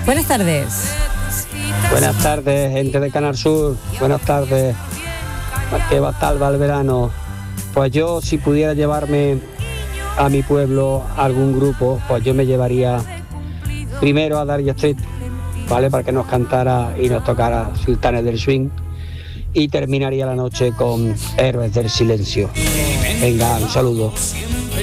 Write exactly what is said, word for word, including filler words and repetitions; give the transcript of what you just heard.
Buenas tardes. Buenas tardes, gente de Canal Sur. Buenas tardes. ¿Qué va tal va el verano? Pues yo, si pudiera llevarme a mi pueblo a algún grupo, pues yo me llevaría primero a Dire Straits, ¿vale? Para que nos cantara y nos tocara Sultanes del Swing. Y terminaría la noche con Héroes del Silencio. Venga, un saludo.